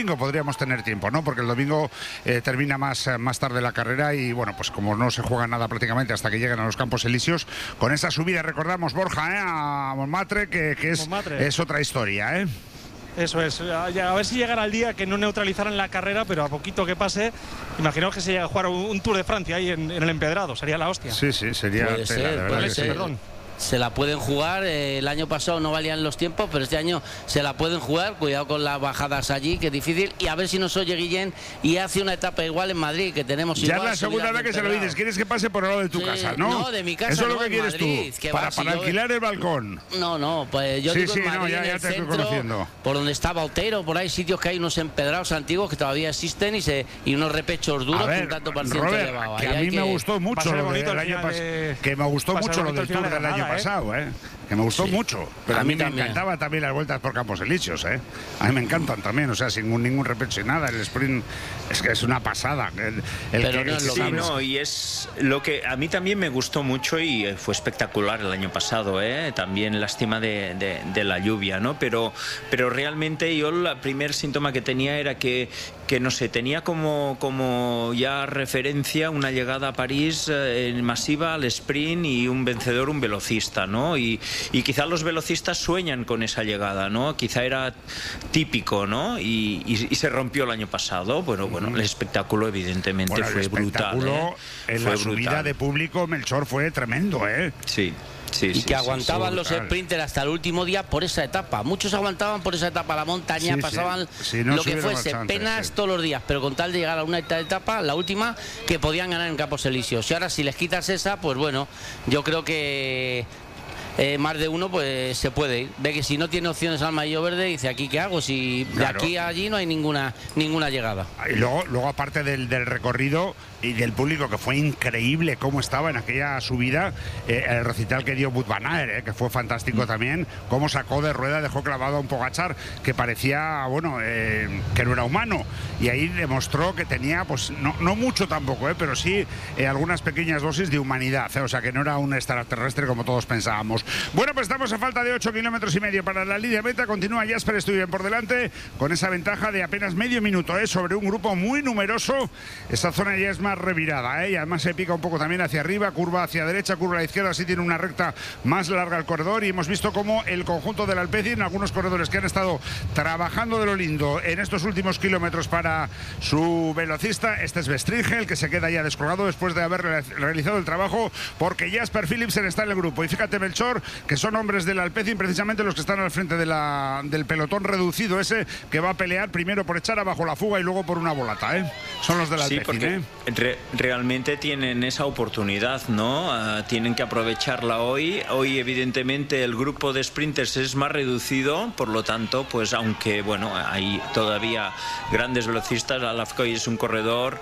domingo podríamos tener tiempo, ¿no? Porque el domingo termina más tarde la carrera y, bueno, pues como no se juega nada prácticamente hasta que lleguen a los Campos Elíseos, con esa subida, recordamos, Borja, a Montmartre, que es otra historia, ¿eh? Eso es, a ver si llegara el día que no neutralizaran la carrera, pero a poquito que pase, imaginaos que se llega a jugar un Tour de Francia ahí en el Empedrado, sería la hostia. Sí, sería puede tela, de verdad que sí. Perdón. Se la pueden jugar, el año pasado no valían los tiempos, pero este año se la pueden jugar, cuidado con las bajadas allí, que es difícil, y a ver si nos oye Guillén y hace una etapa igual en Madrid, que tenemos ya igual. Ya es la segunda vez que se lo dices, quieres que pase por el lado de tu casa, ¿no? No, de mi casa. Eso es lo no, que quieres Madrid, tú, que para alquilar el balcón. No, pues yo digo en Madrid, ya en el te estoy centro, conociendo. por donde estaba Otero, por ahí sitios que hay unos empedrados antiguos que todavía existen y unos repechos duros ver, que un tanto por ciento Robert, elevado. que a mí me gustó mucho lo del Tour del año pasado, que me gustó mucho, pero a mí me encantaba también las vueltas por Campos Elíseos, a mí me encantan también, o sea, sin ningún repecho y nada. El sprint es que es una pasada. Y es lo que a mí también me gustó mucho y fue espectacular el año pasado, también lástima de la lluvia, ¿no? Pero realmente yo el primer síntoma que tenía era que no sé, tenía como ya referencia una llegada a París masiva al sprint y un vencedor, un velocista, ¿no? Y quizá los velocistas sueñan con esa llegada, ¿no? Quizá era típico, ¿no? Y se rompió el año pasado. Bueno, el espectáculo evidentemente fue brutal. En la subida de público, Melchor, fue tremendo, Sí. Y que aguantaban los sprinters hasta el último día por esa etapa. Muchos aguantaban por esa etapa, la montaña, pasaban lo que fuese, penas todos los días, pero con tal de llegar a una etapa, la última, que podían ganar en Campos Elíseos. Y ahora si les quitas esa, pues bueno, yo creo que más de uno pues se puede ir. Ve que si no tiene opciones al maillot verde, dice, ¿aquí qué hago? Si de aquí a allí no hay ninguna llegada. Y luego aparte del recorrido y del público, que fue increíble cómo estaba en aquella subida, el recital que dio Wout van Aert, que fue fantástico también, cómo sacó de rueda, dejó clavado a un Pogačar que parecía, que no era humano, y ahí demostró que tenía, pues no mucho tampoco, pero sí algunas pequeñas dosis de humanidad, o sea, que no era un extraterrestre como todos pensábamos. Bueno, pues estamos a falta de 8,5 kilómetros para la línea meta. Continúa Jasper Stuyven por delante con esa ventaja de apenas medio minuto sobre un grupo muy numeroso. Esa zona ya es más revirada, y además se pica un poco también hacia arriba, curva hacia derecha, curva a la izquierda, así tiene una recta más larga el corredor, y hemos visto cómo el conjunto del Alpecin, algunos corredores que han estado trabajando de lo lindo en estos últimos kilómetros para su velocista, este es Bestringel, que se queda ya descolgado después de haber realizado el trabajo, porque Jasper Philipsen está en el grupo. Y fíjate, Melchor, que son hombres del Alpecin precisamente los que están al frente del pelotón reducido ese, que va a pelear primero por echar abajo la fuga y luego por una volata, son los del Alpecin. Sí, porque realmente tienen esa oportunidad, ¿no? Tienen que aprovecharla hoy. Hoy evidentemente el grupo de sprinters es más reducido, por lo tanto, pues aunque hay todavía grandes velocistas, Alafcoy es un corredor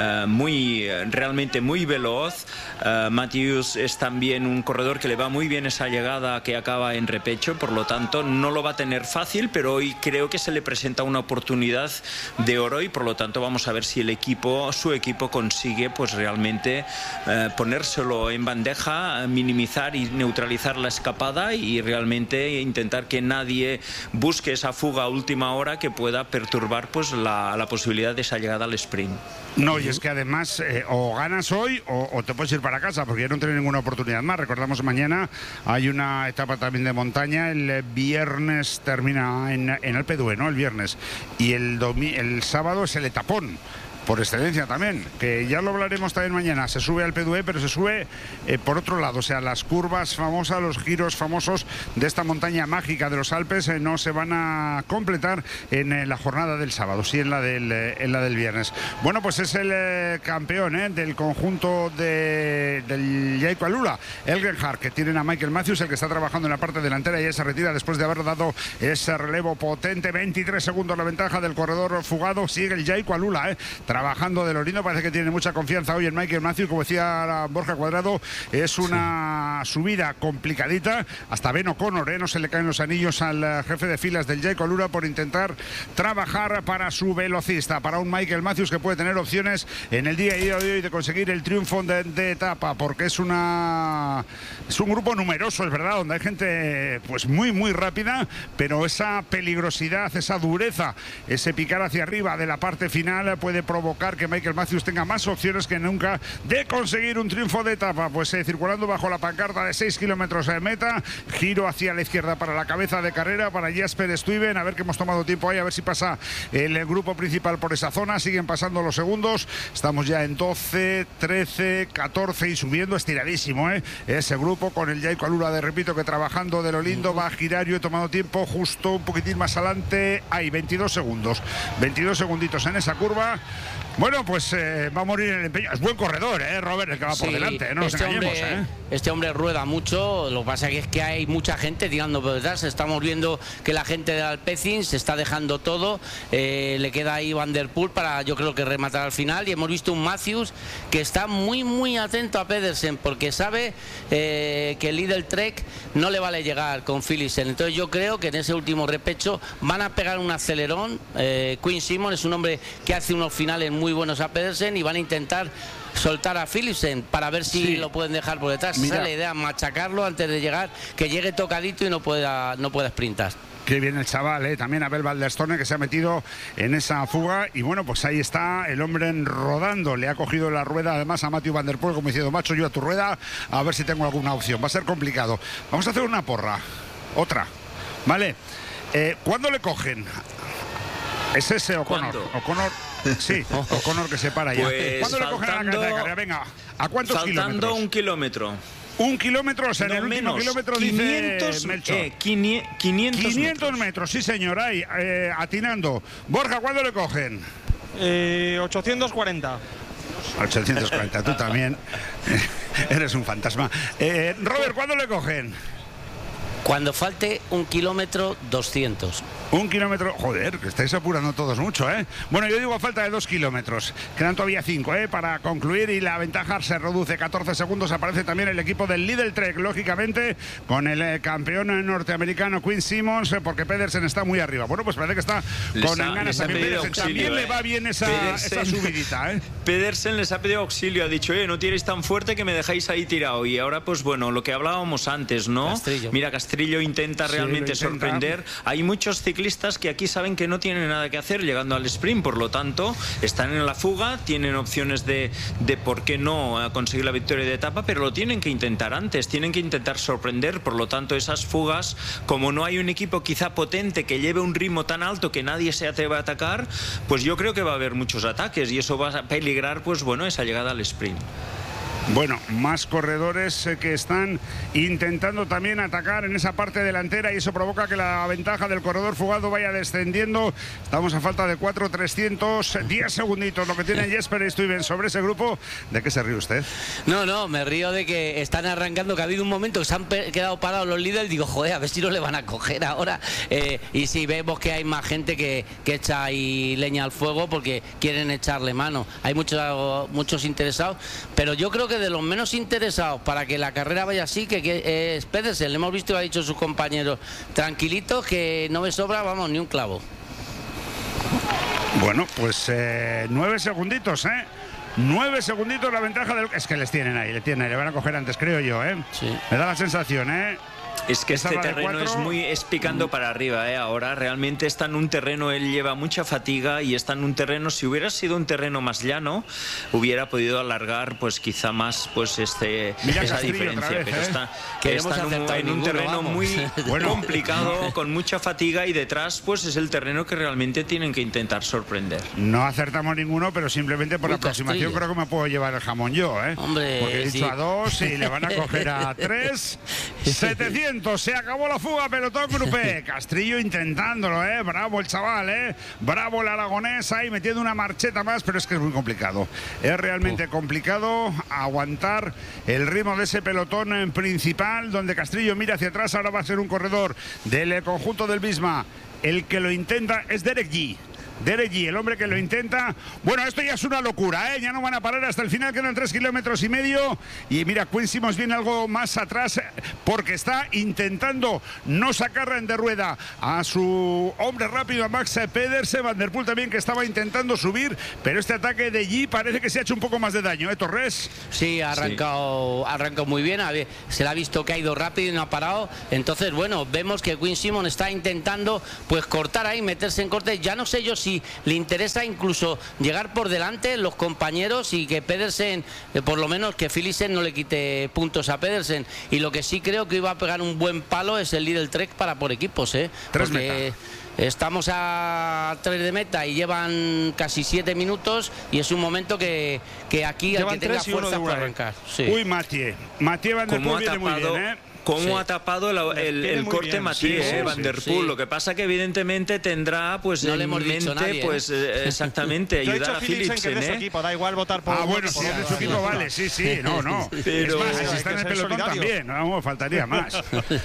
realmente muy veloz. Matthews es también un corredor que le va muy bien esa llegada que acaba en repecho, por lo tanto no lo va a tener fácil, pero hoy creo que se le presenta una oportunidad de oro, y por lo tanto vamos a ver si su equipo consigue pues realmente ponérselo en bandeja, minimizar y neutralizar la escapada, y realmente intentar que nadie busque esa fuga a última hora que pueda perturbar pues la posibilidad de esa llegada al sprint. No, y es que además o ganas hoy o te puedes ir para casa, porque ya no tienes ninguna oportunidad más. Recordamos, mañana hay una etapa también de montaña, el viernes termina en Alpe d'Huez, ¿no? El viernes, y el sábado es el etapón por excelencia también, que ya lo hablaremos también mañana. Se sube al Alpe d'Huez, pero se sube por otro lado, o sea, las curvas famosas, los giros famosos de esta montaña mágica de los Alpes no se van a completar en la jornada del sábado, sí en la del viernes. Bueno, pues es el campeón del conjunto del Jayco Alula, Elgenhard, que tienen a Michael Matthews, el que está trabajando en la parte delantera, y ya se retira después de haber dado ese relevo potente. 23 segundos la ventaja del corredor fugado. Sigue el Jayco Alula, trabajando de lo lindo. Parece que tiene mucha confianza hoy en Michael Matthews. Como decía Borja Cuadrado, es una subida complicadita. Hasta Ben O'Connor, no se le caen los anillos al jefe de filas del Jay Colura por intentar trabajar para su velocista, para un Michael Matthews que puede tener opciones en el día de hoy de conseguir el triunfo de etapa, porque es un grupo numeroso, es verdad, donde hay gente pues muy rápida, pero esa peligrosidad, esa dureza, ese picar hacia arriba de la parte final puede provocar que Michael Matthews tenga más opciones que nunca de conseguir un triunfo de etapa. Pues circulando bajo la pancarta de 6 kilómetros de meta, giro hacia la izquierda para la cabeza de carrera, para Jasper Stuyven, a ver que hemos tomado tiempo ahí, a ver si pasa el grupo principal por esa zona. Siguen pasando los segundos, estamos ya en 12, 13, 14 y subiendo estiradísimo, ese grupo con el Jay Colura, repito, que trabajando de lo lindo, va a girar. Yo he tomado tiempo justo un poquitín más adelante, hay 22 segundos, 22 segunditos en esa curva. Bueno, pues va a morir en el empeño. Es buen corredor, Robert, el que va por delante, no nos engañemos, Este hombre rueda mucho, lo que pasa es que hay mucha gente tirando por detrás. Estamos viendo que la gente del Alpecin se está dejando todo, le queda ahí Van der Poel para, yo creo, que rematar al final, y hemos visto un Matthews que está muy atento a Pedersen, porque sabe que el Lidl Trek no le vale llegar con Philipsen. Entonces yo creo que en ese último repecho van a pegar un acelerón. Quinn Simmons es un hombre que hace unos finales muy buenos a Pedersen, y van a intentar soltar a Philipsen para ver si lo pueden dejar por detrás. Esa es la idea, machacarlo antes de llegar, que llegue tocadito y no pueda sprintar. Qué bien el chaval, también Abel Valderstone, que se ha metido en esa fuga. Y bueno, pues ahí está el hombre rodando. Le ha cogido la rueda además a Matthew Van der Poel, como diciendo, macho, yo a tu rueda, a ver si tengo alguna opción. Va a ser complicado. Vamos a hacer una porra, otra, ¿vale? ¿Cuándo le cogen? Es ese O'Connor. O'Connor, sí, O'Connor que se para ya. Pues ¿Cuándo le cogen a la cabeza de carrera? Venga, ¿a cuántos kilómetros? Faltando 1 kilómetro. 1 kilómetro, o sea, no, en el último kilómetro 500, dice Melchor. 500 metros, sí señor, ahí, atinando. Borja, ¿cuándo le cogen? 840. 840, tú también eres un fantasma. Robert, ¿cuándo le cogen? Cuando falte 1 kilómetro 200. 1 kilómetro, joder, que estáis apurando todos mucho, Bueno, yo digo a falta de 2 kilómetros. Quedan todavía 5, para concluir, y la ventaja se reduce. 14 segundos. Aparece también el equipo del Lidl Trek, lógicamente, con el campeón norteamericano Quinn Simmons, porque Pedersen está muy arriba. Bueno, pues parece que está con ganas también. Pedersen también le va bien esa subidita, Pedersen les ha pedido auxilio, ha dicho, no tiréis tan fuerte que me dejáis ahí tirado. Y ahora, pues bueno, lo que hablábamos antes, ¿no? Castrillo. Mira, Castrillo intenta realmente sorprender. Hay muchos ciclistas que aquí saben que no tienen nada que hacer llegando al sprint, por lo tanto están en la fuga, tienen opciones de por qué no conseguir la victoria de etapa, pero lo tienen que intentar antes, tienen que intentar sorprender. Por lo tanto, esas fugas, como no hay un equipo quizá potente que lleve un ritmo tan alto que nadie se atreva a atacar, pues yo creo que va a haber muchos ataques, y eso va a peligrar, pues bueno, esa llegada al sprint. Bueno, más corredores que están intentando también atacar en esa parte delantera, y eso provoca que la ventaja del corredor fugado vaya descendiendo. Estamos a falta de 4:310 segunditos, lo que tiene Jasper Stuyven sobre ese grupo. ¿De qué se ríe usted? No, me río de que están arrancando, que ha habido un momento que se han quedado parados los líderes. Digo, joder, a ver si no le van a coger ahora. Y sí, vemos que hay más gente que echa ahí leña al fuego porque quieren echarle mano. Hay muchos interesados, pero yo creo que de los menos interesados para que la carrera vaya así, que es Pedersen. Le hemos visto, y ha dicho sus compañeros, tranquilitos, que no me sobra, vamos, ni un clavo. Bueno, pues 9 segunditos, 9 segunditos la ventaja del... Es que les tienen ahí, le van a coger antes, creo yo, Sí. Me da la sensación, Es que este terreno es picando para arriba, ahora realmente está en un terreno, él lleva mucha fatiga y está en un terreno, si hubiera sido un terreno más llano, hubiera podido alargar pues quizá más pues esa diferencia, vez, pero está en un terreno muy complicado, con mucha fatiga, y detrás pues es el terreno que realmente tienen que intentar sorprender. No acertamos ninguno, pero simplemente por la aproximación Castrillo. Creo que me puedo llevar el jamón yo, Hombre, porque he dicho a 2 y le van a coger a 3. 700. Se acabó la fuga, pelotón grupé. Castrillo intentándolo, bravo el chaval, bravo el aragonés ahí metiendo una marcheta más, pero es que es muy complicado. Es realmente complicado aguantar el ritmo de ese pelotón principal, donde Castrillo mira hacia atrás. Ahora va a ser un corredor del conjunto del Visma. El que lo intenta es Derek Yee. Derek Yee, el hombre que lo intenta. Bueno, esto ya es una locura, ¿eh? Ya no van a parar hasta el final, quedan 3,5 kilómetros. Y mira, Quinn Simmons viene algo más atrás porque está intentando no sacar de rueda a su hombre rápido, a Max Pedersen. Van der Poel también, que estaba intentando subir, pero este ataque de Yee parece que se ha hecho un poco más de daño, ¿eh, Torres? Sí, ha arrancado muy bien. A ver, se le ha visto que ha ido rápido y no ha parado. Entonces, bueno, vemos que Quinn Simmons está intentando pues cortar ahí, meterse en corte. Ya no sé yo si le interesa incluso llegar por delante los compañeros y que Pedersen, por lo menos que Philipsen no le quite puntos a Pedersen. Y lo que sí creo que iba a pegar un buen palo es el Lidl Trek para por equipos, ¿eh? Porque estamos a 3 de meta y llevan casi 7 minutos y es un momento que aquí al que tenga fuerza para arrancar. Sí. Uy, Mathieu Van der Poel viene muy bien, ¿eh? Cómo ha tapado el corte Mathieu, Van der Poel. Lo que pasa que evidentemente tendrá pues no en le hemos mente dicho nadie, pues ayudar a Philipsen, que equipo, da igual votar por bueno, si es de su equipo vale, sí, no. Pero es más, si está en el pelotón también, no faltaría más.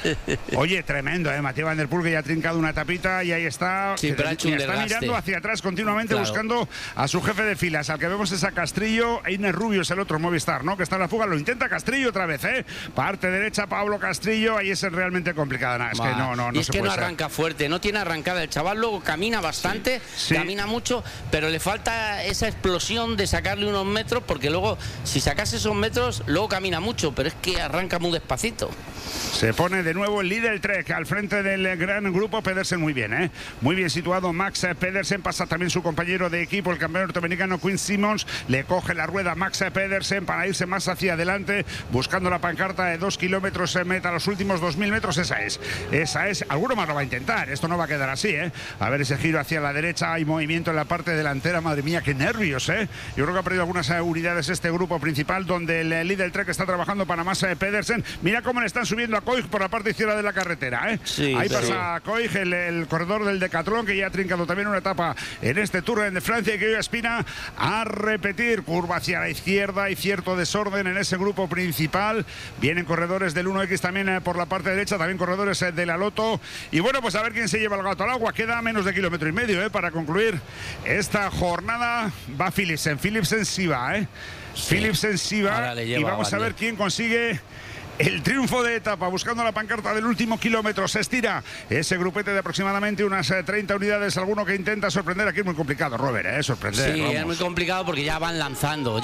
Oye, tremendo, Mathieu Van der Poel, que ya ha trincado una tapita y ahí está. Sí, pero ha hecho un está mirando hacia atrás continuamente, buscando a su jefe de filas. Al que vemos es a Castrillo. Einer Rubio es el otro Movistar, ¿no? Que está en la fuga, lo intenta Castrillo otra vez, parte derecha, Pablo Castrillo, ahí es realmente complicada. Es que no y es que no arranca fuerte, no tiene arrancada el chaval, luego camina bastante, camina mucho, pero le falta esa explosión de sacarle unos metros, porque luego si sacase esos metros, luego camina mucho, pero es que arranca muy despacito. Se pone de nuevo el líder Trek al frente del gran grupo. Pedersen muy bien, muy bien situado Max Pedersen, pasa también su compañero de equipo, el campeón norteamericano Quinn Simmons, le coge la rueda Max Pedersen para irse más hacia adelante, buscando la pancarta de 2 kilómetros en meta, los últimos 2.000 metros. Esa es, alguno más lo va a intentar, esto no va a quedar así, a ver ese giro hacia la derecha, hay movimiento en la parte delantera, madre mía, qué nervios, yo creo que ha perdido algunas unidades este grupo principal, donde el líder Trek está trabajando para Max Pedersen. Mira cómo le están subiendo a Koig por la parte izquierda de la carretera, ahí pasa Koig, el corredor del Decathlon, que ya ha trincado también una etapa en este Tour de Francia, y que hoy aspira a repetir. Curva hacia la izquierda, hay cierto desorden en ese grupo principal, vienen corredores del 1X también por la parte derecha, también corredores de la Loto, y bueno, pues a ver quién se lleva el gato al agua. Queda menos de 1,5 kilómetros para concluir esta jornada. Va Philipsen sí va, Philipsen sí va, y vamos a ver quién consigue el triunfo de etapa, buscando la pancarta del último kilómetro. Se estira ese grupete de aproximadamente unas 30 unidades. Alguno que intenta sorprender. Aquí es muy complicado, Robert, sorprender. Sí, es muy complicado porque ya van lanzando,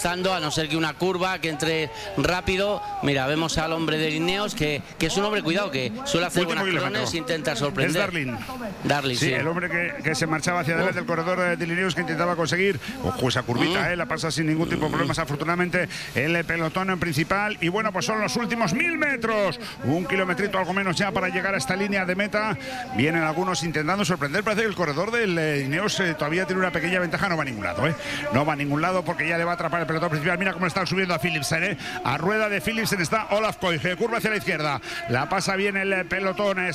a no ser que una curva que entre rápido. Mira, vemos al hombre de Ineos, que es un hombre, cuidado, que suele hacer buenas crones, intenta sorprender. Es Darling, sí, el hombre que se marchaba hacia adelante, el corredor de Ineos, que intentaba conseguir esa curvita, la pasa sin ningún tipo de problemas, afortunadamente, el pelotón principal. Y bueno, pues son los últimos 1.000 metros, un kilometrito algo menos ya para llegar a esta línea de meta. Vienen algunos intentando sorprender. Parece que el corredor del Ineos todavía tiene una pequeña ventaja. No va a ningún lado, no va a ningún lado, porque ya le va a atrapar el pelotón principal. Mira cómo están subiendo a Philipsen, a rueda de Philipsen está Olaf Koig, curva hacia la izquierda, la pasa bien el pelotón,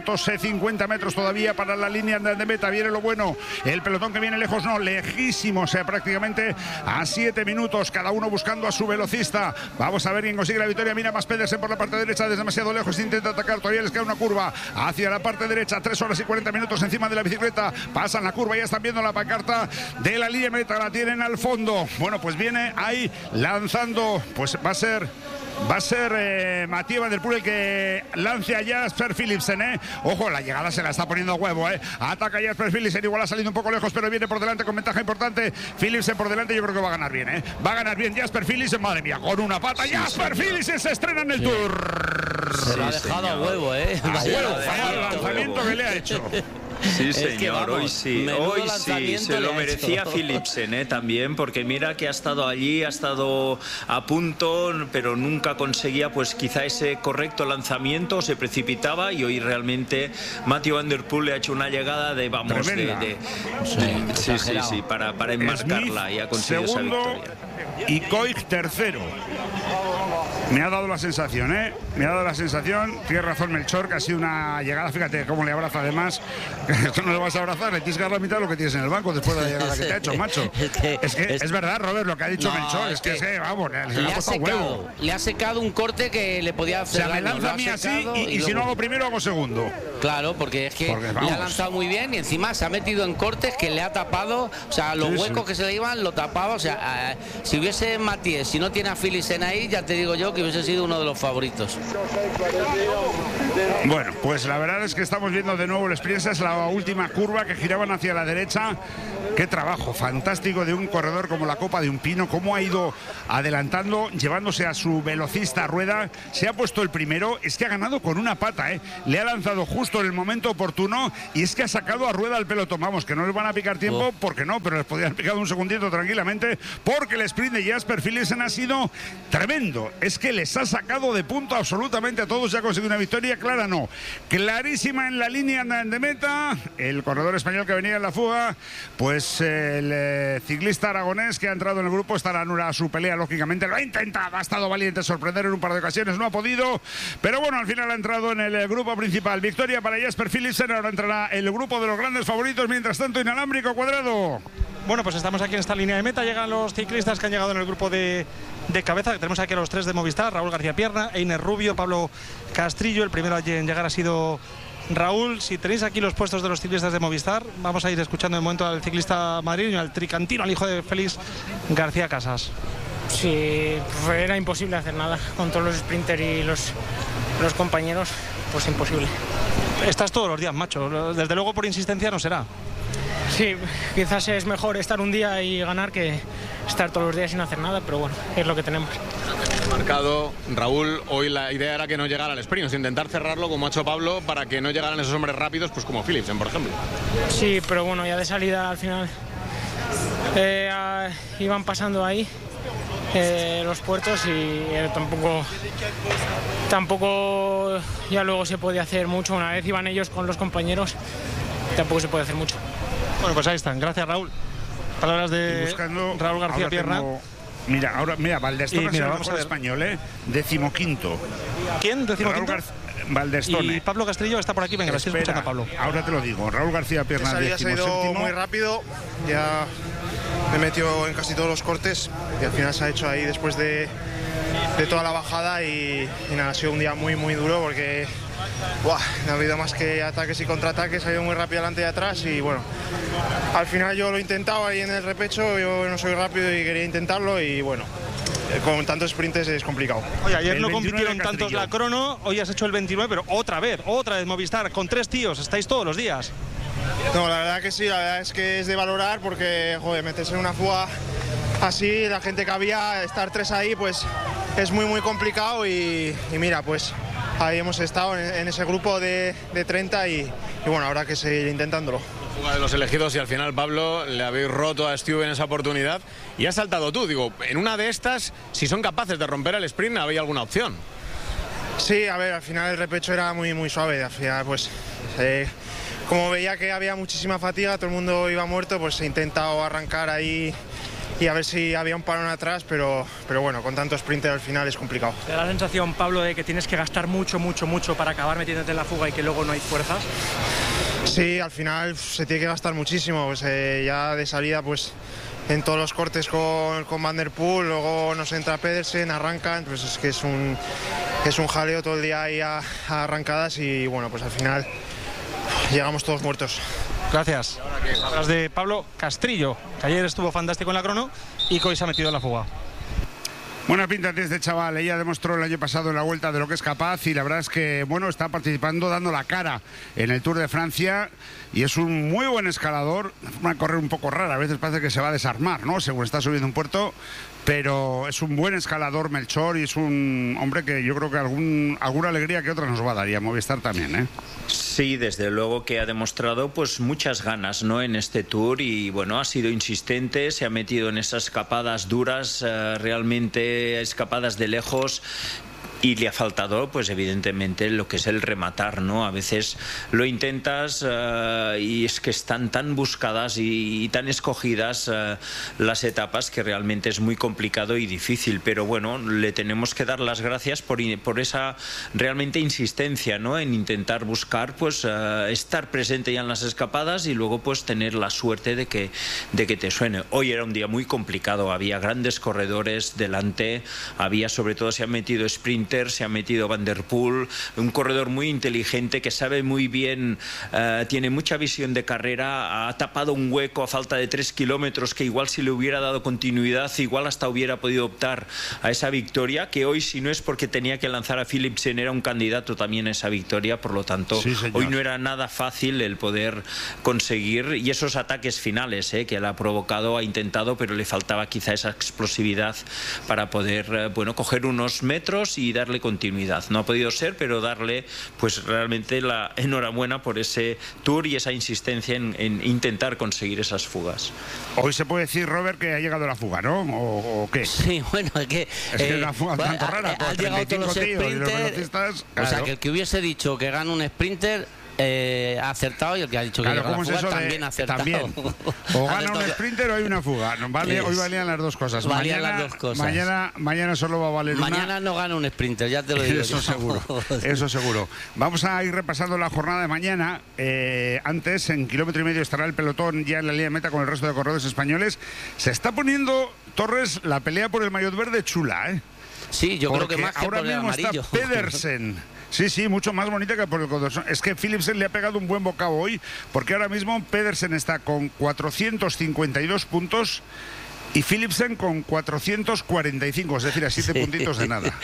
650 metros todavía para la línea de meta. Viene lo bueno, el pelotón que viene lejos, no, lejísimos, prácticamente a 7 minutos, cada uno buscando a su velocista. Vamos a ver quién consigue la victoria. Mira, más Pedersen por la parte derecha, desde demasiado lejos, intenta atacar, todavía les queda una curva hacia la parte derecha, 3 horas y 40 minutos encima de la bicicleta, pasan la curva, ya están viendo la pancarta de la línea meta, la tienen al fondo. Bueno, pues viene ahí lanzando, pues va a ser Mathieu Van der Poel el que lance a Jasper Philipsen, Ojo, la llegada se la está poniendo a huevo, Ataca Jasper Philipsen, igual ha salido un poco lejos, pero viene por delante con ventaja importante. Philipsen por delante, yo creo que va a ganar bien, Va a ganar bien Jasper Philipsen, madre mía, con una pata. Jasper Philipsen se estrena en el Tour. Se lo ha dejado a huevo, A huevo, el lanzamiento que le ha hecho. Sí, señor, hoy sí, se lo merecía Philipsen, también, porque mira que ha estado allí, ha estado a punto, pero nunca conseguía pues quizá ese correcto lanzamiento, se precipitaba, y hoy realmente Mathieu Van der Poel le ha hecho una llegada de para enmarcarla, y ha conseguido segundo, esa victoria. Y Koig tercero. Me ha dado la sensación, Me ha dado la sensación, tiene razón Melchor, que ha sido una llegada, fíjate cómo le abraza además. Esto no le vas a abrazar, le tienes que dar la mitad de lo que tienes en el banco después de la llegada que te ha hecho, macho. Es verdad, Robert, lo que ha dicho Melchor, es que vamos, le ha secado un corte que le podía hacer. O sea, me lanza a mí así y si no hago primero, hago segundo. Claro, porque es que le ha lanzado muy bien y encima se ha metido en cortes que le ha tapado, o sea, los huecos que se le iban lo tapaba, o sea, si hubiese Matías, si no tiene a Philipsen ahí, ya te digo yo que hubiese sido uno de los favoritos. Bueno, pues la verdad es que estamos viendo de nuevo el sprint, es la última curva que giraban hacia la derecha. Qué trabajo fantástico de un corredor como la copa de un pino, cómo ha ido adelantando, llevándose a su velocista Rueda, se ha puesto el primero, es que ha ganado con una pata, le ha lanzado justo en el momento oportuno y es que ha sacado a Rueda al pelotón. Vamos, que no les van a picar tiempo, porque no, pero les podrían haber picado un segundito tranquilamente, porque el sprint de Jasper Philipsen ha sido tremendo, es que les ha sacado de punto absolutamente a todos, ya ha conseguido una victoria clara, no, clarísima en la línea de meta, el corredor español que venía en la fuga, pues el ciclista aragonés que ha entrado en el grupo estará anulada su pelea, lógicamente lo ha intentado, ha estado valiente sorprender en un par de ocasiones, no ha podido, pero bueno, al final ha entrado en el grupo principal. Victoria para Jasper Philipsen, ahora entrará el grupo de los grandes favoritos, mientras tanto inalámbrico Cuadrado. Bueno, pues estamos aquí en esta línea de meta, llegan los ciclistas que han llegado en el grupo de cabeza, tenemos aquí a los tres de Movistar, Raúl García Pierna, Einer Rubio, Pablo Castrillo, el primero en llegar ha sido Raúl. Si tenéis aquí los puestos de los ciclistas de Movistar, vamos a ir escuchando de momento al ciclista madrileño, al tricantino, al hijo de Félix García Casas. Sí, era imposible hacer nada con todos los sprinters y los compañeros, pues imposible. Estás todos los días, macho, desde luego por insistencia no será. Sí, quizás es mejor estar un día y ganar que estar todos los días sin hacer nada, pero bueno, es lo que tenemos. Marcado, Raúl, hoy la idea era que no llegara al sprint, intentar cerrarlo como ha hecho Pablo para que no llegaran esos hombres rápidos, pues como Philipsen, por ejemplo. Sí, pero bueno, ya de salida al final iban pasando ahí los puertos y tampoco ya luego se podía hacer mucho. Una vez iban ellos con los compañeros, tampoco se puede hacer mucho. Bueno, pues ahí están, gracias Raúl. Palabras de Raúl García Pierna. Mira, Valdestone es el mejor español, 15º. ¿Quién? ¿15º? Valdestone. Y Pablo Castrillo está por aquí, venga, estoy escuchando a Pablo. Ahora te lo digo, Raúl García Pierna, 17º. Se ha ido muy rápido, ya me metió en casi todos los cortes y al final se ha hecho ahí después de toda la bajada y nada, ha sido un día muy muy duro porque no ha habido más que ataques y contraataques, ha ido muy rápido adelante y atrás y bueno, al final yo lo he intentado ahí en el repecho, yo no soy rápido y quería intentarlo y bueno, con tantos sprints es complicado. Oye, ayer no compitieron tantos la crono, hoy has hecho el 29, pero otra vez Movistar, con 3 tíos, estáis todos los días. No, la verdad que sí, la verdad es que es de valorar porque, joder, meterse en una fuga así, la gente que había, estar 3 ahí, pues es muy muy complicado y mira, pues ahí hemos estado en ese grupo de 30 y bueno, habrá que seguir intentándolo. Fuga de los elegidos y al final, Pablo, le habéis roto a Stu en esa oportunidad y has saltado tú, digo, en una de estas, si son capaces de romper el sprint, ¿había alguna opción? Sí, a ver, al final el repecho era muy muy suave, al final pues como veía que había muchísima fatiga, todo el mundo iba muerto, pues he intentado arrancar ahí y a ver si había un parón atrás, pero bueno, con tanto sprinter al final es complicado. ¿Te da la sensación, Pablo, de que tienes que gastar mucho para acabar metiéndote en la fuga y que luego no hay fuerzas? Sí, al final se tiene que gastar muchísimo, pues, ya de salida pues en todos los cortes con Van der Poel, luego nos entra Pedersen, arrancan, pues es que es un jaleo todo el día ahí a arrancadas y bueno, pues al final llegamos todos muertos. Gracias. Palabras de Pablo Castrillo, que ayer estuvo fantástico en la crono y que hoy se ha metido en la fuga. Buena pinta de este chaval, ella demostró el año pasado en la Vuelta de lo que es capaz y la verdad es que bueno, está participando, dando la cara en el Tour de Francia y es un muy buen escalador, una correr un poco rara, a veces parece que se va a desarmar, ¿no? Según está subiendo un puerto, pero es un buen escalador Melchor y es un hombre que yo creo que alguna alegría que otra nos va a dar y a Movistar también, ¿eh? Sí, desde luego que ha demostrado pues muchas ganas, ¿no?, en este Tour y bueno, ha sido insistente, se ha metido en esas escapadas duras, realmente escapadas de lejos. Y le ha faltado, pues evidentemente, lo que es el rematar, ¿no? A veces lo intentas y es que están tan buscadas y tan escogidas las etapas que realmente es muy complicado y difícil. Pero bueno, le tenemos que dar las gracias por esa realmente insistencia, ¿no?, en intentar buscar, pues estar presente ya en las escapadas y luego pues tener la suerte de que te suene. Hoy era un día muy complicado, había grandes corredores delante, había sobre todo, se han metido sprinters Reuter, se ha metido Van der Poel, un corredor muy inteligente que sabe muy bien, tiene mucha visión de carrera, ha tapado un hueco a falta de 3 kilómetros que igual si le hubiera dado continuidad, igual hasta hubiera podido optar a esa victoria, que hoy, si no es porque tenía que lanzar a Philipsen, era un candidato también a esa victoria, por lo tanto, hoy no era nada fácil el poder conseguir, y esos ataques finales que él ha provocado, ha intentado, pero le faltaba quizá esa explosividad para poder, coger unos metros y darle continuidad. No ha podido ser, pero darle, pues realmente la enhorabuena por ese Tour y esa insistencia en intentar conseguir esas fugas. Hoy se puede decir, Robert, que ha llegado la fuga, ¿no? ¿O qué? Sí, bueno, es que la fuga tanto rara, han llegado todos los sprinters, claro. O sea, que el que hubiese dicho que gana un sprinter ha acertado, y el que ha dicho que gana la fuga también ha acertado. También. O gana un sprinter o hay una fuga. Hoy valían las dos cosas. Mañana solo va a valer una. Mañana no gana un sprinter, ya te lo digo. Eso seguro, eso seguro. Vamos a ir repasando la jornada de mañana. Antes, en 1,5 kilómetros estará el pelotón ya en la línea de meta con el resto de corredores españoles. Se está poniendo, Torres, la pelea por el maillot verde chula, ¿eh? Sí, yo creo que más que ahora por el mismo amarillo. Está Pedersen. Sí, mucho más bonita que por el Condorcet. Es que Philipsen le ha pegado un buen bocado hoy, porque ahora mismo Pedersen está con 452 puntos y Philipsen con 445, es decir, a 7 puntitos de nada.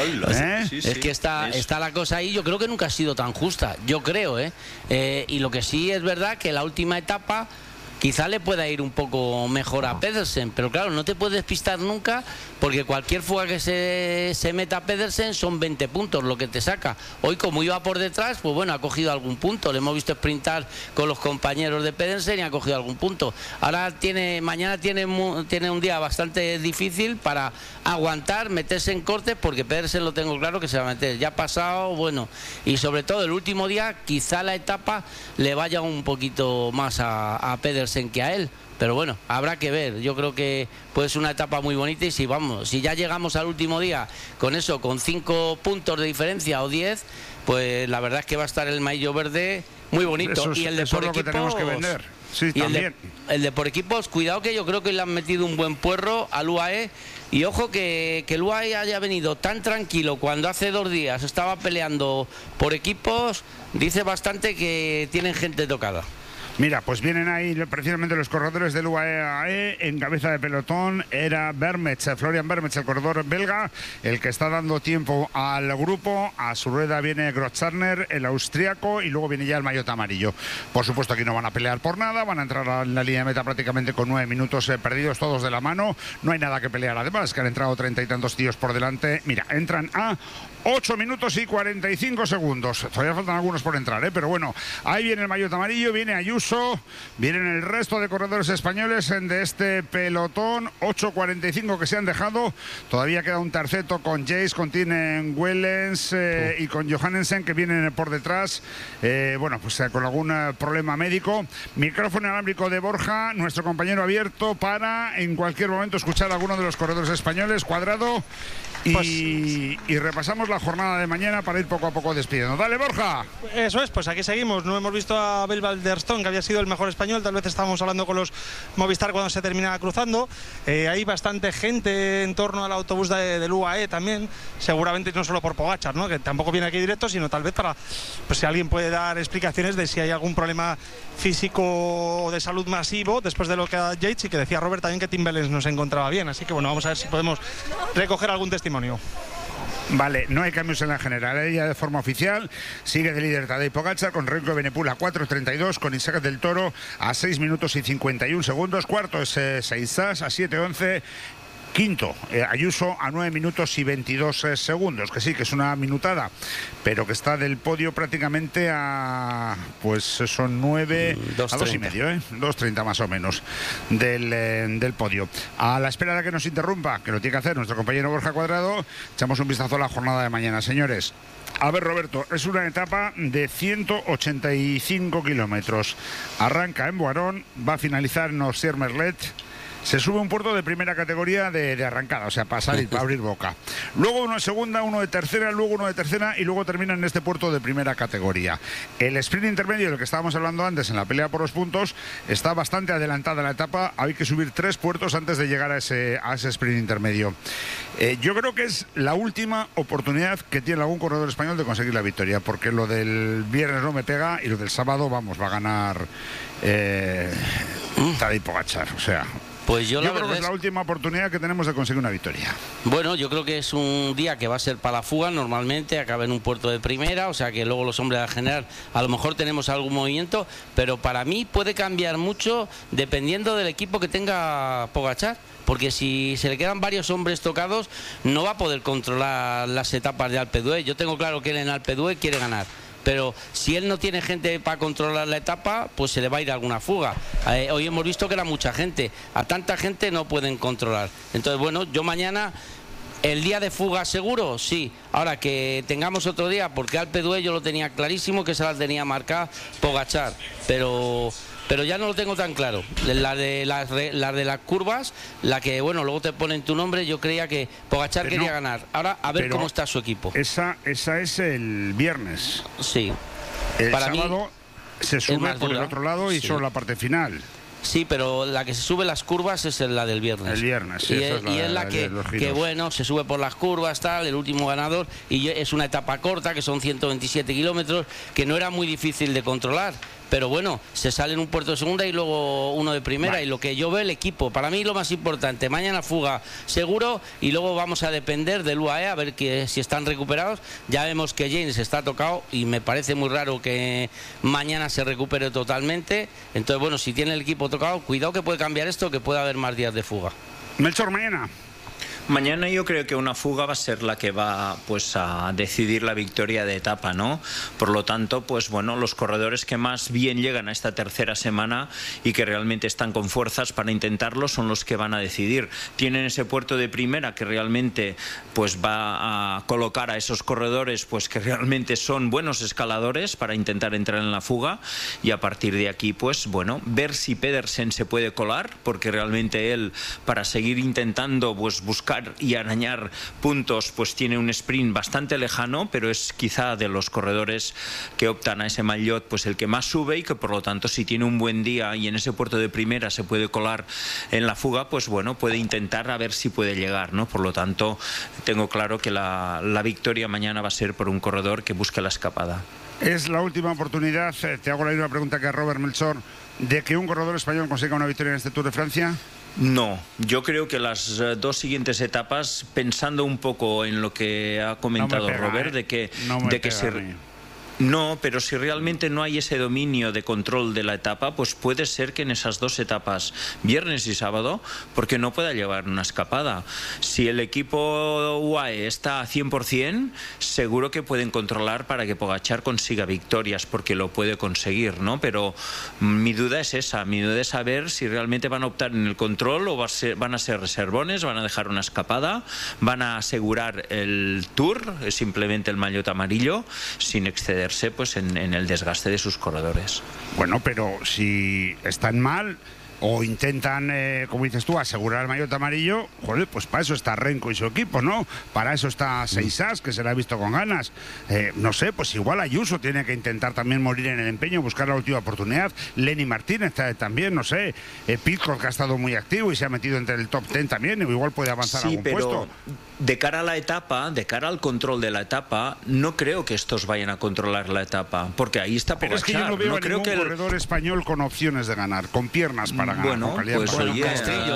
Es que está la cosa ahí, yo creo que nunca ha sido tan justa, yo creo, y lo que sí es verdad que la última etapa quizá le pueda ir un poco mejor a Pedersen, pero claro, no te puedes despistar nunca, porque cualquier fuga que se meta a Pedersen son 20 puntos lo que te saca. Hoy, como iba por detrás, pues bueno, ha cogido algún punto. Le hemos visto sprintar con los compañeros de Pedersen y ha cogido algún punto. Mañana tiene un día bastante difícil para aguantar, meterse en cortes, porque Pedersen lo tengo claro que se va a meter. Ya ha pasado, bueno, y sobre todo el último día, quizá la etapa le vaya un poquito más a Pedersen que a él, pero bueno, habrá que ver. Yo creo que puede ser una etapa muy bonita, y si ya llegamos al último día con 5 puntos de diferencia o 10, pues la verdad es que va a estar el maillot verde muy bonito. Y el de por equipos, tenemos que vender. Sí, y también. El de por equipos, cuidado, que yo creo que le han metido un buen puerro al UAE, y ojo que el UAE haya venido tan tranquilo cuando hace 2 días estaba peleando por equipos, dice bastante que tienen gente tocada. Mira, pues vienen ahí precisamente los corredores del UAE. En cabeza de pelotón era Florian Vermets, el corredor belga, el que está dando tiempo al grupo. A su rueda viene Grotzarner, el austriaco, y luego viene ya el maillot amarillo. Por supuesto, aquí no van a pelear por nada, van a entrar en la línea de meta prácticamente con 9 minutos perdidos, todos de la mano. No hay nada que pelear, además, que han entrado 30 y tantos tíos por delante. Mira, entran a 8 minutos y 45 segundos. Todavía faltan algunos por entrar, pero bueno, ahí viene el maillot amarillo, viene Ayuso, vienen el resto de corredores españoles de este pelotón. 8.45 que se han dejado. Todavía queda un terceto con Jace, con Tinen Wellens y con Johannesen, que vienen por detrás. Pues con algún problema médico. Micrófono inalámbrico de Borja, nuestro compañero abierto para en cualquier momento escuchar a alguno de los corredores españoles. Cuadrado. Y repasamos la jornada de mañana para ir poco a poco despidiendo. Dale, Borja. Eso es, pues aquí seguimos. No hemos visto a Abel Balderstone, que había sido el mejor español. Tal vez estábamos hablando con los Movistar cuando se terminaba cruzando. Hay bastante gente en torno al autobús del UAE también, seguramente no solo por Pogačar, ¿no?, que tampoco viene aquí directo, sino tal vez para, pues, si alguien puede dar explicaciones de si hay algún problema físico o de salud masivo después de lo que ha Yates, y que decía Robert también que Tim Wellens no se encontraba bien. Así que bueno, vamos a ver si podemos recoger algún testimonio. Vale, no hay cambios en la general. Ella de forma oficial sigue de líder Tadej Pogačar, con Remco Evenepoel a 4.32, con Isaac del Toro a 6 minutos y 51 segundos. Cuarto es Seisas a 7.11. Quinto, Ayuso a 9 minutos y 22 segundos, que sí, que es una minutada, pero que está del podio prácticamente a, pues son 9, a 2,5, 2.30 más o menos del podio. A la espera de que nos interrumpa, que lo tiene que hacer nuestro compañero Borja Cuadrado, echamos un vistazo a la jornada de mañana, señores. A ver, Roberto, es una etapa de 185 kilómetros. Arranca en Boirón, va a finalizar en Ossier-Merlet. se sube un puerto de primera categoría de arrancada, o sea, pasar y abrir boca. Luego uno de segunda, uno de tercera, luego uno de tercera y luego termina en este puerto de primera categoría. El sprint intermedio, del que estábamos hablando antes en la pelea por los puntos, está bastante adelantada la etapa. Hay que subir 3 puertos antes de llegar a ese sprint intermedio. Yo creo que es la última oportunidad que tiene algún corredor español de conseguir la victoria, porque lo del viernes no me pega y lo del sábado, vamos, va a ganar Tadej Pogačar, o sea... Pues yo creo que es la última oportunidad que tenemos de conseguir una victoria. Bueno, yo creo que es un día que va a ser para la fuga, normalmente acaba en un puerto de primera, o sea que luego los hombres al general a lo mejor tenemos algún movimiento, pero para mí puede cambiar mucho dependiendo del equipo que tenga Pogačar. Porque si se le quedan varios hombres tocados, no va a poder controlar las etapas de Alpe d'Huez. Yo tengo claro que él en Alpe d'Huez quiere ganar. Pero si él no tiene gente para controlar la etapa, pues se le va a ir alguna fuga. Hoy hemos visto que era mucha gente. A tanta gente no pueden controlar. Entonces, bueno, yo mañana... ¿El día de fuga seguro? Sí. Ahora que tengamos otro día, porque Alpe d'Huez yo lo tenía clarísimo, que se las tenía marcada Pogačar. Pero ya no lo tengo tan claro. La de las curvas, la que, bueno, luego te ponen tu nombre, yo creía que Pogačar quería ganar. Ahora, a ver cómo está su equipo. Esa es el viernes. Sí. El sábado se sube por el otro lado y solo la parte final. Sí, pero la que se sube las curvas es la del viernes. El viernes, sí. Y es la que, bueno, se sube por las curvas, tal, el último ganador, y es una etapa corta, que son 127 kilómetros, que no era muy difícil de controlar. Pero bueno, se sale en un puerto de segunda y luego uno de primera. Vale. Y lo que yo veo el equipo, para mí lo más importante, mañana fuga seguro y luego vamos a depender del UAE a ver si están recuperados. Ya vemos que James está tocado y me parece muy raro que mañana se recupere totalmente. Entonces, bueno, si tiene el equipo tocado, cuidado que puede cambiar esto, que puede haber más días de fuga. Melchor, mañana. Mañana yo creo que una fuga va a ser la que va pues a decidir la victoria de etapa, ¿no? Por lo tanto, pues bueno, los corredores que más bien llegan a esta tercera semana y que realmente están con fuerzas para intentarlo son los que van a decidir. Tienen ese puerto de primera que realmente pues va a colocar a esos corredores pues que realmente son buenos escaladores para intentar entrar en la fuga, y a partir de aquí pues bueno, ver si Pedersen se puede colar, porque realmente él, para seguir intentando pues buscar y arañar puntos, pues tiene un sprint bastante lejano, pero es quizá de los corredores que optan a ese maillot pues el que más sube, y que por lo tanto si tiene un buen día y en ese puerto de primera se puede colar en la fuga, pues bueno, puede intentar a ver si puede llegar, ¿no? Por lo tanto, tengo claro que la victoria mañana va a ser por un corredor que busque la escapada. Es la última oportunidad, te hago la misma pregunta que a Robert, Melchor, de que un corredor español consiga una victoria en este Tour de Francia. No, yo creo que las dos siguientes etapas, pensando un poco en lo que ha comentado Robert, de que No, pero si realmente no hay ese dominio de control de la etapa, pues puede ser que en esas dos etapas, viernes y sábado, porque no pueda llevar una escapada. Si el equipo UAE está a 100%, seguro que pueden controlar para que Pogačar consiga victorias, porque lo puede conseguir, ¿no? Pero mi duda es esa, mi duda es saber si realmente van a optar en el control o van a ser reservones, van a dejar una escapada, van a asegurar el Tour, simplemente el maillot amarillo, sin excederse pues en el desgaste de sus corredores. Bueno, pero si están mal o intentan, como dices tú, asegurar el maillot amarillo, joder, pues para eso está Renko y su equipo, ¿no? Para eso está Seisas, que se la ha visto con ganas. No sé, pues igual Ayuso tiene que intentar también morir en el empeño, buscar la última oportunidad. Lenny Martínez también, no sé. Pitcock, que ha estado muy activo y se ha metido entre el top 10 también, igual puede avanzar algún puesto. De cara a la etapa, de cara al control de la etapa, no creo que estos vayan a controlar la etapa, porque ahí está Pogačar. Pero es que yo no veo a ningún corredor español con opciones de ganar, con piernas para ganar. Bueno, pues oye, Castrillo,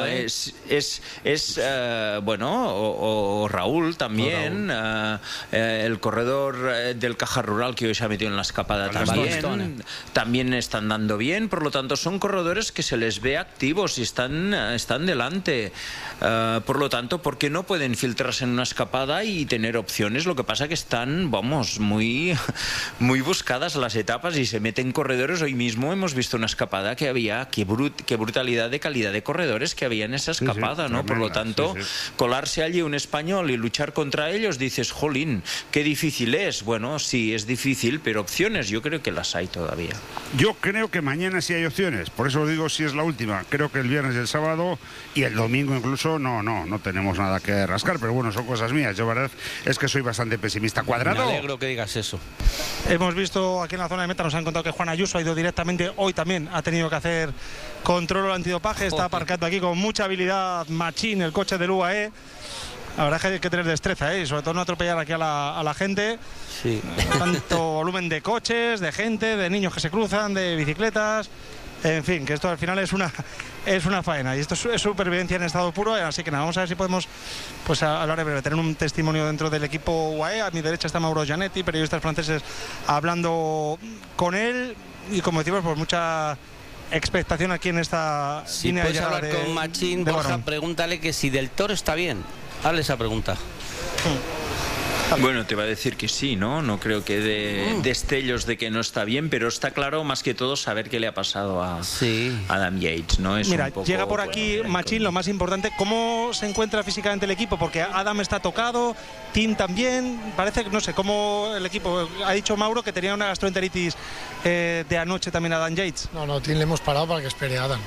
bueno, o Raúl también, el corredor del Caja Rural que hoy se ha metido en la escapada también están dando bien, por lo tanto son corredores que se les ve activos y están delante, por lo tanto, porque no pueden filtrarse en una escapada y tener opciones. Lo que pasa que están, vamos, muy buscadas las etapas y se meten corredores. Hoy mismo hemos visto una escapada que qué brutalidad de calidad de corredores que había en esa escapada, ¿no? Por lo tanto, colarse allí un español y luchar contra ellos, dices, jolín, qué difícil es. Bueno, sí, es difícil, pero opciones yo creo que las hay todavía. Yo creo que mañana sí hay opciones, por eso digo si es la última. Creo que el viernes y el sábado y el domingo incluso no tenemos nada que rascar, pero bueno, son cosas mías. Yo, verdad, es que soy bastante pesimista. Cuadrado. Me alegro que digas eso. Hemos visto aquí en la zona de meta, nos han contado que Juan Ayuso ha ido directamente, hoy también ha tenido que hacer control antidopaje, está aparcando aquí con mucha habilidad Machín, el coche del UAE. La verdad es que hay que tener destreza, y sobre todo no atropellar aquí a la gente. Sí. Tanto volumen de coches, de gente, de niños que se cruzan, de bicicletas. En fin, que esto al final es una faena y esto es supervivencia en estado puro, así que nada, vamos a ver si podemos pues hablar en breve, tener un testimonio dentro del equipo UAE. A mi derecha está Mauro Gianetti, periodistas franceses hablando con él y, como decimos, pues mucha expectación aquí en esta línea de llegada. Si puedes hablar con Machín, Borja, pregúntale que si Del Toro está bien. Hazle esa pregunta. Bueno, te va a decir que sí, ¿no? No creo que dé destellos de que no está bien, pero está claro más que todo saber qué le ha pasado a Adam Yates, ¿no? Es Mira, un poco, llega por aquí Machín, lo más importante, ¿cómo se encuentra físicamente el equipo? Porque Adam está tocado, Tim también, parece que no sé, cómo el equipo, ha dicho Mauro que tenía una gastroenteritis de anoche también Adam Yates. No, Tim le hemos parado para que espere a Adam.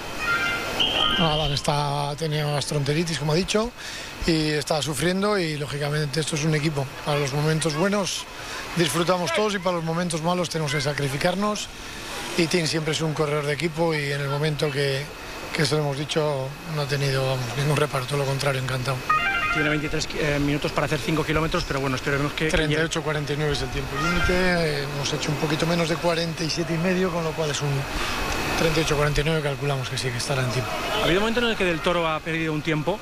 Adam ha tenido gastroenteritis, como ha dicho, y está sufriendo, y lógicamente esto es un equipo. Para los momentos buenos disfrutamos todos y para los momentos malos tenemos que sacrificarnos, y Tim siempre es un corredor de equipo y en el momento que se lo hemos dicho no ha tenido ningún reparo, lo contrario, encantado. Tiene 23 minutos para hacer 5 kilómetros, pero bueno, esperemos que... 38-49 es el tiempo límite, hemos hecho un poquito menos de 47,5, con lo cual es un 38-49, calculamos que sí, que estará en tiempo. Ha habido un momento en el que Del Toro ha perdido un tiempo,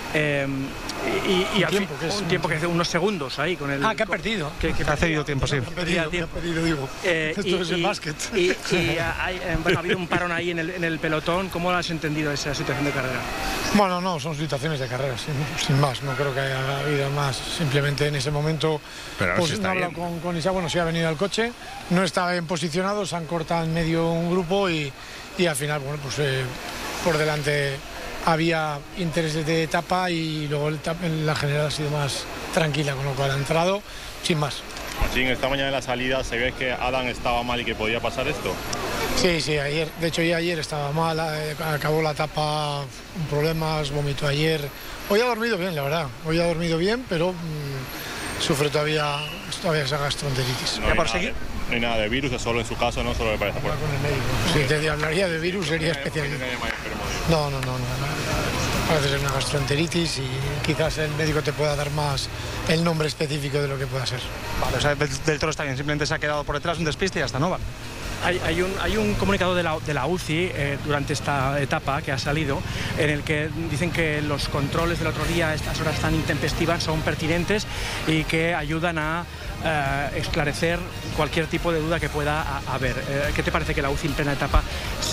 un tiempo que hace unos segundos ahí con el... que ha perdido. Que ha cedido tiempo, sí. Ha perdido, digo. Esto es el básquet. Bueno, ha habido un parón ahí en el pelotón. ¿Cómo has entendido esa situación de carrera? Bueno, no, son situaciones de carrera, sin más. No creo que haya habido más. Simplemente en ese momento pues no he hablado con Isa. Bueno, sí ha venido al coche, no estaba bien posicionado, se han cortado en medio un grupo y al final, bueno, pues por delante había intereses de etapa y luego la general ha sido más tranquila, con lo cual ha entrado sin más. Machín, esta mañana en la salida se ve que Adam estaba mal y que podía pasar esto. Sí, ayer, de hecho ya ayer estaba mal, acabó la etapa con problemas, vomitó ayer. Hoy ha dormido bien, la verdad, pero sufre todavía esa gastroenteritis. No hay nada de virus, es solo en su caso, no solo le parece por... Con el médico. Si te hablaría de virus sería especial. No. Parece ser una gastroenteritis y quizás el médico te pueda dar más el nombre específico de lo que pueda ser. Vale, o sea, Del Toro está bien, simplemente se ha quedado por detrás, un despiste y ya está, ¿no? Vale. Hay un comunicado de la UCI durante esta etapa que ha salido, en el que dicen que los controles del otro día a estas horas tan intempestivas son pertinentes y que ayudan a esclarecer cualquier tipo de duda que pueda haber. ¿Qué te parece que la UCI en plena etapa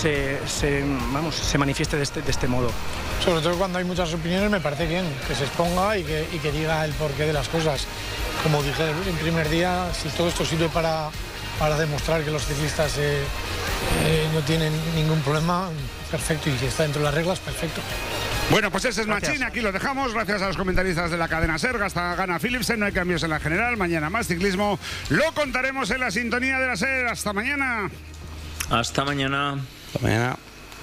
se manifieste de este modo? Sobre todo cuando hay muchas opiniones me parece bien que se exponga y que diga el porqué de las cosas. Como dije el primer día, si todo esto sirve para demostrar que los ciclistas no tienen ningún problema, perfecto, y si está dentro de las reglas, perfecto. Bueno, pues ese es Machín, aquí lo dejamos, gracias a los comentaristas de la cadena SER, hasta gana Philipsen, no hay cambios en la general, mañana más ciclismo, lo contaremos en la sintonía de la SER, hasta mañana. Hasta mañana. Hasta mañana.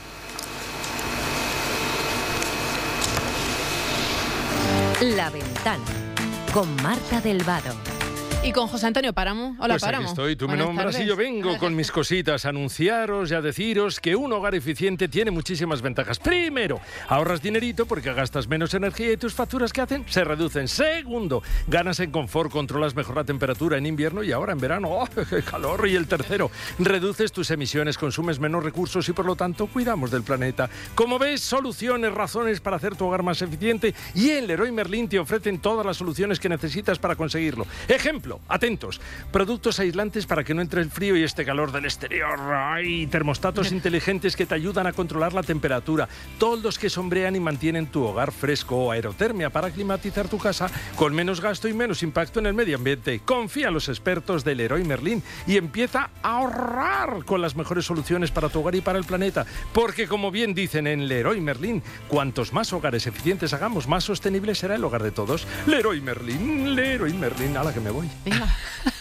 La Ventana, con Marta del Vado. Y con José Antonio Páramo. Hola, pues Páramo. Aquí estoy, tú me nombras tardes. y yo vengo con mis cositas a anunciaros y a deciros que un hogar eficiente tiene muchísimas ventajas. Primero, ahorras dinerito porque gastas menos energía y tus facturas, ¿qué hacen? Se reducen. Segundo, ganas en confort, controlas mejor la temperatura en invierno y ahora en verano. ¡Oh, qué calor! Y el tercero, reduces tus emisiones, consumes menos recursos y por lo tanto cuidamos del planeta. Como ves, soluciones, razones para hacer tu hogar más eficiente, y en Leroy Merlin te ofrecen todas las soluciones que necesitas para conseguirlo. Ejemplo, Segundo, atentos, productos aislantes para que no entre el frío y este calor del exterior. Hay termostatos inteligentes que te ayudan a controlar la temperatura, toldos que sombrean y mantienen tu hogar fresco, o aerotermia para climatizar tu casa con menos gasto y menos impacto en el medio ambiente. Confía en los expertos del Leroy Merlin y empieza a ahorrar con las mejores soluciones para tu hogar y para el planeta, porque como bien dicen en Leroy Merlin, cuantos más hogares eficientes hagamos, más sostenible será el hogar de todos. Leroy Merlin, a la que me voy. Venga.